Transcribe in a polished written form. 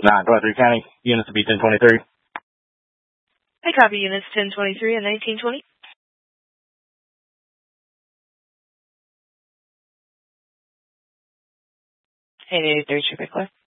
923 County, units will be 1023. I copy units 1023 and 1920. Hey, 83 Traffic Clear.